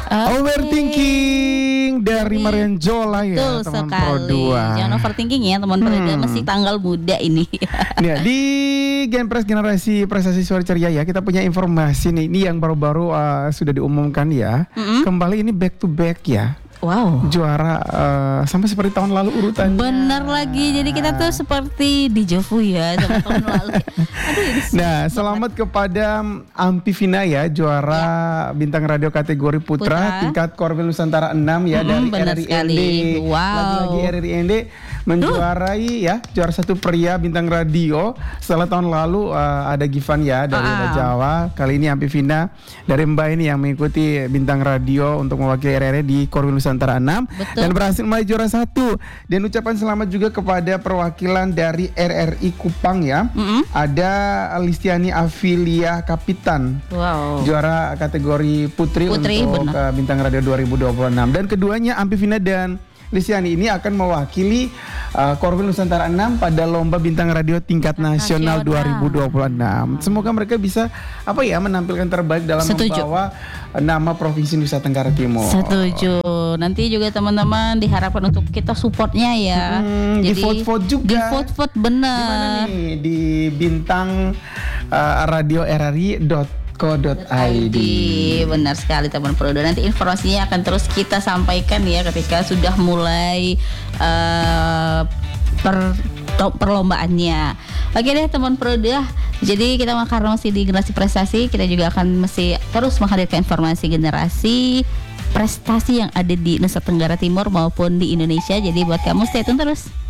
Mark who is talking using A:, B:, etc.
A: Overthinking dari Marian Jola ya,
B: Betul
A: teman
B: sekali.
A: Pro 2.
B: Jangan overthinking ya teman Pro 2, masih tanggal muda ini.
A: Ya, di Genpres Generasi Prestasi Suara Ceria ya, kita punya informasi nih, ini yang baru-baru sudah diumumkan ya. Kembali ini back to back ya.
B: Wow.
A: Juara sama seperti tahun lalu urutannya.
B: Bener lagi. Jadi kita tuh seperti deja vu ya sama tahun lalu. Aduh, ini
A: Nah, selamat kepada Ampi Vina ya, juara bintang radio kategori putra tingkat Korwil Nusantara 6 ya, dari
B: benar
A: RRI
B: sekali.
A: ND.
B: Wow.
A: Lagi-lagi RRI ND menjuarai ya, juara satu pria bintang radio. Setelah tahun lalu ada Givan ya dari Jawa. Kali ini Ampi Vina dari Mbak ini yang mengikuti bintang radio untuk mewakili RRI di Korwil Nusantara 6.
B: Betul.
A: Dan berhasil meraih juara 1. Dan ucapan selamat juga kepada perwakilan dari RRI Kupang ya. Ada Listiani Afilia Kapitan.
B: Wow.
A: Juara kategori putri untuk bintang radio 2026. Dan keduanya Ampi Vina dan Listiani ini akan mewakili Korwil Nusantara 6 pada lomba bintang radio tingkat nasional 2026. Semoga mereka bisa menampilkan terbaik dalam membawa nama Provinsi Nusa Tenggara Timur.
B: Setuju. Nanti juga teman-teman diharapkan untuk kita supportnya ya.
A: Jadi di vote-vote juga.
B: Di vote-vote benar.
A: Di mana nih? Di bintang radio RRI.co.id.
B: Benar sekali teman Pro 2. Nanti informasinya akan terus kita sampaikan ya ketika sudah mulai perlombaannya. Oke deh teman Pro 2. Jadi kita karena masih di generasi prestasi, kita juga akan masih terus menghadirkan informasi generasi prestasi yang ada di Nusa Tenggara Timur maupun di Indonesia. Jadi buat kamu stay tune terus.